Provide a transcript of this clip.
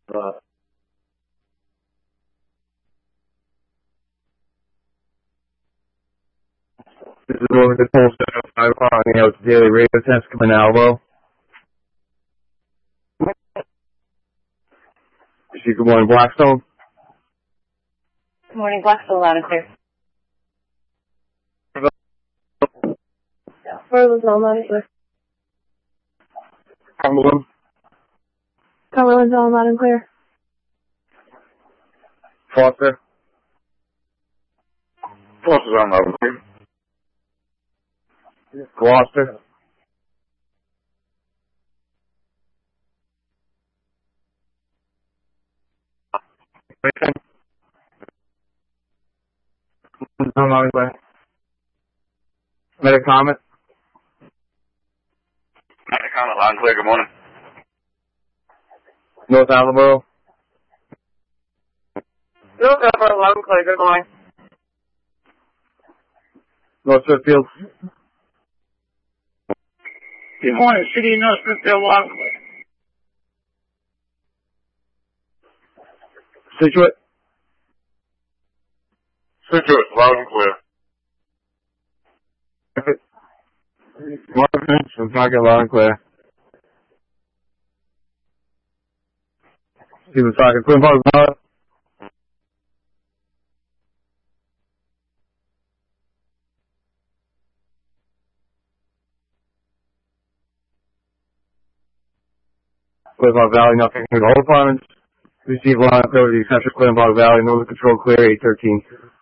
This is over the whole 5 o'clock on the daily radio test coming out low. Good morning, Blackstone. Good morning, Blackstone, loud and clear. Cumberland, loud and clear. Cumberland. Cumberland's on loud and clear. Foster. Foster's on loud and clear. Gloucester. Metacomet. Metacomet, loud and clear. Good morning. North Attleboro. North Attleboro, loud and clear. Good morning. North Smithfield. Good morning, City of North Smithfield, loud and clear. Situate. Situate, loud and clear. Marvin, Woonsocket, loud and clear. Woonsocket, Queen Park, loud. Queen Park Valley, nothing. All departments receive loud and clear with the exception of Queen Park Valley. Northern Control clear, 813.